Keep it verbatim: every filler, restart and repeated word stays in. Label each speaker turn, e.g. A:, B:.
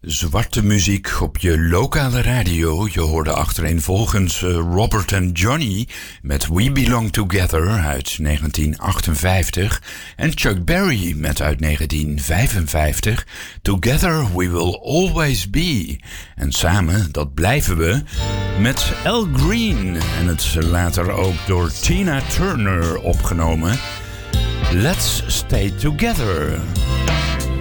A: Zwarte muziek op je lokale radio. Je hoorde achtereenvolgens uh, Robert and Johnny met We Belong Together uit negentien achtenvijftig en Chuck Berry met uit negentien vijfenvijftig Together We Will Always Be. En samen, dat blijven we, met Al Green en het later ook door Tina Turner opgenomen Let's Stay Together.